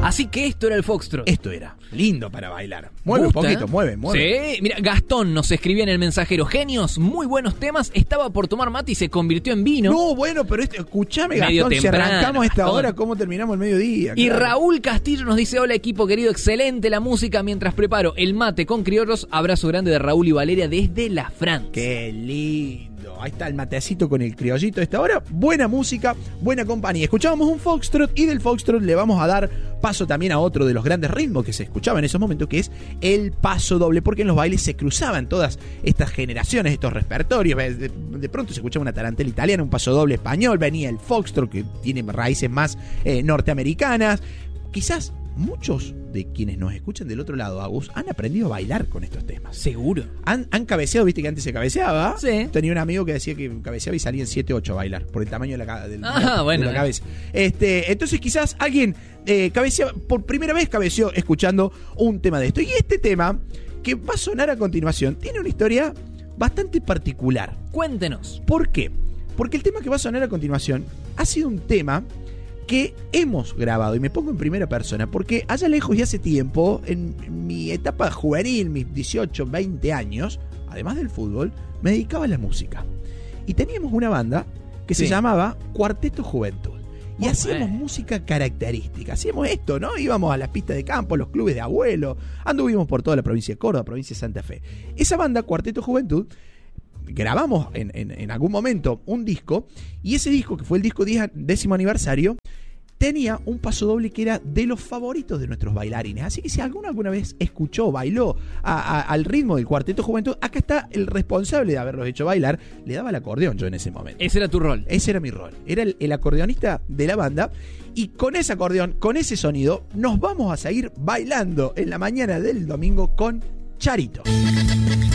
Así que esto era el foxtrot. Esto era lindo para bailar. Mueve un poquito, mueve. Sí, mira, Gastón nos escribía en el mensajero: genios, muy buenos temas, estaba por tomar mate y se convirtió en vino. No, bueno, pero escuchame, Medio Gastón, temprano, si arrancamos a esta Gastón. hora, ¿cómo terminamos el mediodía? Y Claro. Raúl Castillo nos dice: hola equipo querido, excelente la música mientras preparo el mate con criollos. Abrazo grande de Raúl y Valeria desde la Francia. Qué lindo. Ahí está el matecito con el criollito a esta hora. Buena música, buena compañía. Escuchábamos un foxtrot y del foxtrot le vamos a dar paso también a otro de los grandes ritmos que se escuchaba en esos momentos, que es el paso doble, porque en los bailes se cruzaban todas estas generaciones, estos repertorios. De pronto se escuchaba una tarantela italiana, un paso doble español, venía el foxtrot que tiene raíces más norteamericanas. Quizás muchos de quienes nos escuchan del otro lado, Agus, han aprendido a bailar con estos temas. Seguro. Han cabeceado, viste que antes se cabeceaba. Sí. Tenía un amigo que decía que cabeceaba y salían 7, 8 a bailar por el tamaño de la, de Bueno, la cabeza. Entonces quizás alguien cabeceaba, por primera vez cabeceó escuchando un tema de esto. Y este tema que va a sonar a continuación tiene una historia bastante particular. Cuéntenos. ¿Por qué? Porque el tema que va a sonar a continuación ha sido un tema que hemos grabado, y me pongo en primera persona, porque allá lejos y hace tiempo, en mi etapa juvenil, mis 18, 20 años, además del fútbol, me dedicaba a la música. Y teníamos una banda que se llamaba Cuarteto Juventud. Y hacíamos música característica. Hacíamos esto, ¿no? Íbamos a las pistas de campo, a los clubes de abuelos, anduvimos por toda la provincia de Córdoba, provincia de Santa Fe. Esa banda, Cuarteto Juventud, grabamos en algún momento un disco, y ese disco, que fue el disco 10º aniversario, tenía un paso doble que era de los favoritos de nuestros bailarines. Así que si alguna vez escuchó, bailó al ritmo del Cuarteto Juventud, acá está el responsable de haberlos hecho bailar. Le daba el acordeón yo en ese momento. Ese era tu rol. Ese era mi rol. Era el acordeonista de la banda. Y con ese acordeón, con ese sonido, nos vamos a seguir bailando en la mañana del domingo con Charito.